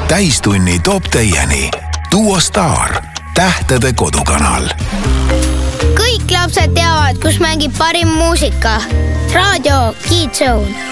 Täistunni toob teieni Duo Star, Tähtede kodukanal. Kõik lapsed teavad, kus mängib parim muusika. Raadio Kids Zone.